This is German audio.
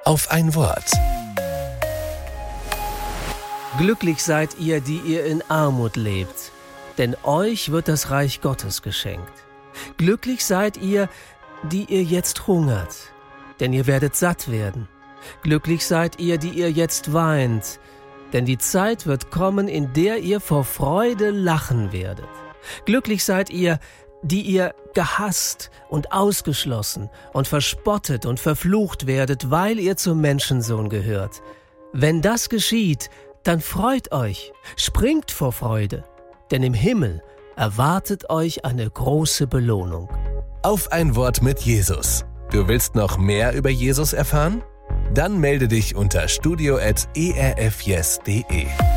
Auf ein Wort. Glücklich seid ihr, die ihr in Armut lebt, denn euch wird das Reich Gottes geschenkt. Glücklich seid ihr, die ihr jetzt hungert, denn ihr werdet satt werden. Glücklich seid ihr, die ihr jetzt weint, denn die Zeit wird kommen, in der ihr vor Freude lachen werdet. Glücklich seid ihr, die ihr gehasst und ausgeschlossen und verspottet und verflucht werdet, weil ihr zum Menschensohn gehört. Wenn das geschieht, dann freut euch, springt vor Freude, denn im Himmel erwartet euch eine große Belohnung. Auf ein Wort mit Jesus. Du willst noch mehr über Jesus erfahren? Dann melde dich unter studio@erfyes.de.